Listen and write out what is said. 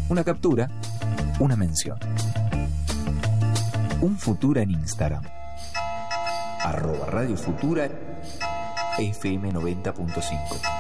Una captura, una mención. Un Futura en Instagram. @Radio Futura FM 90.5.